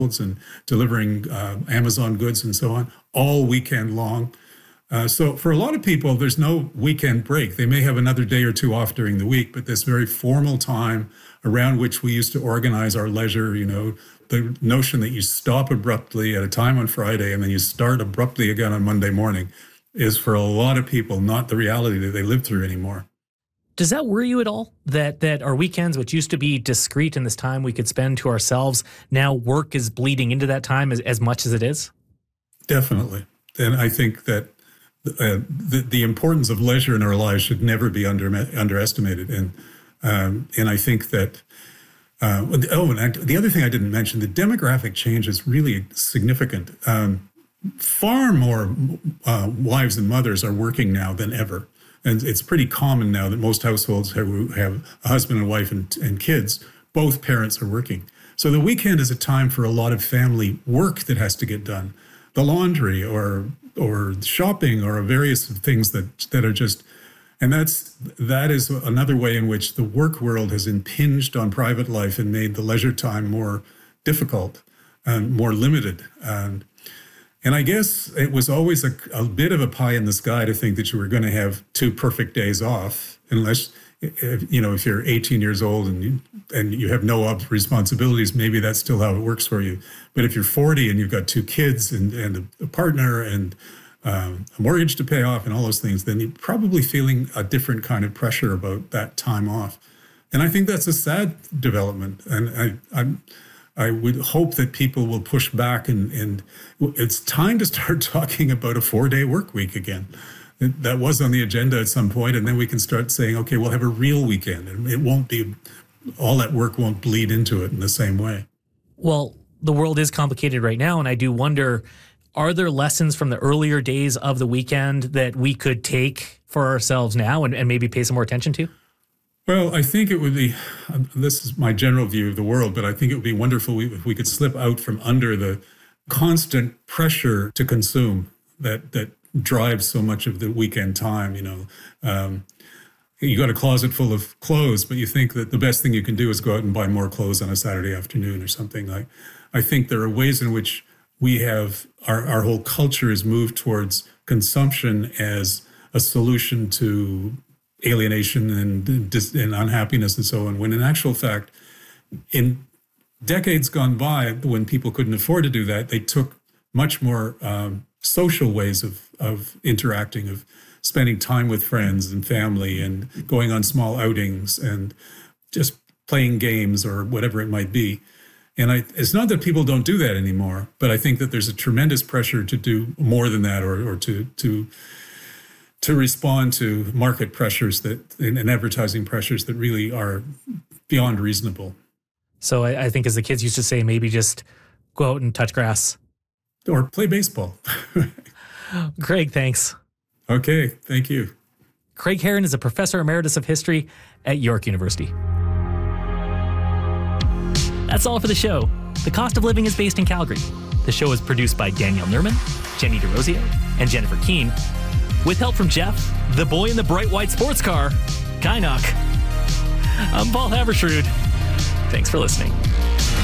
and delivering Amazon goods and so on all weekend long. So for a lot of people, there's no weekend break. They may have another day or two off during the week, but this very formal time around which we used to organize our leisure, the notion that you stop abruptly at a time on Friday and then you start abruptly again on Monday morning is for a lot of people not the reality that they live through anymore. Does that worry you at all? That our weekends, which used to be discrete in this time we could spend to ourselves, now work is bleeding into that time as much as it is? Definitely. And I think that the importance of leisure in our lives should never be underestimated. And I think that, and the other thing I didn't mention, the demographic change is really significant. Far more wives and mothers are working now than ever. And it's pretty common now that most households who have a husband and wife and kids, both parents are working. So the weekend is a time for a lot of family work that has to get done. The laundry or shopping or various things that are just, and that is another way in which the work world has impinged on private life and made the leisure time more difficult and more limited. And I guess it was always a bit of a pie in the sky to think that you were going to have 2 perfect days off, unless, if you're 18 years old and you have no responsibilities, maybe that's still how it works for you. But if you're 40 and you've got 2 kids and a partner and a mortgage to pay off and all those things, then you're probably feeling a different kind of pressure about that time off. And I think that's a sad development. And I would hope that people will push back and it's time to start talking about a 4-day work week again. That was on the agenda at some point, and then we can start saying, okay, we'll have a real weekend, and it won't be, all that work won't bleed into it in the same way. Well, the world is complicated right now, and I do wonder, are there lessons from the earlier days of the weekend that we could take for ourselves now and maybe pay some more attention to? Well, I think it would be, this is my general view of the world, but I think it would be wonderful if we could slip out from under the constant pressure to consume that drives so much of the weekend time. You got a closet full of clothes, but you think that the best thing you can do is go out and buy more clothes on a Saturday afternoon or something. Like, I think there are ways in which we have, our whole culture is moved towards consumption as a solution to alienation and unhappiness and so on, when in actual fact, in decades gone by, when people couldn't afford to do that, they took much more social ways of interacting, of spending time with friends and family and going on small outings and just playing games or whatever it might be. And it's not that people don't do that anymore, but I think that there's a tremendous pressure to do more than that, or to respond to market pressures and advertising pressures that really are beyond reasonable. So I think, as the kids used to say, maybe just go out and touch grass. Or play baseball. Craig, thanks. Okay, thank you. Craig Heron is a professor emeritus of history at York University. That's all for the show. The Cost of Living is based in Calgary. The show is produced by Danielle Nerman, Jenny DeRosio, and Jennifer Keane, with help from Jeff, the boy in the bright white sports car, Kynock. I'm Paul Havershrud. Thanks for listening.